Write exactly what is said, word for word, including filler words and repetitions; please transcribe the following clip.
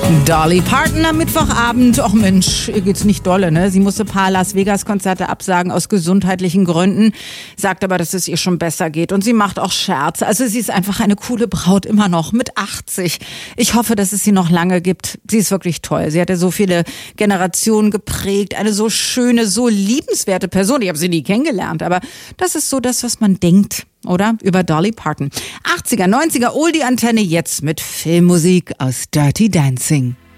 Dolly Parton am Mittwochabend. Och Mensch, ihr geht's nicht dolle, ne? Sie musste ein paar Las Vegas Konzerte absagen aus gesundheitlichen Gründen, sagt aber, dass es ihr schon besser geht und sie macht auch Scherze. Also sie ist einfach eine coole Braut, immer noch, mit achtzig. Ich hoffe, dass es sie noch lange gibt. Sie ist wirklich toll. Sie hat ja so viele Generationen geprägt, eine so schöne, so liebenswerte Person. Ich habe sie nie kennengelernt, aber das ist so das, was man denkt, oder? Über Dolly Parton. achtziger, neunziger Oldie-Antenne jetzt mit Filmmusik aus Dirty Dancing.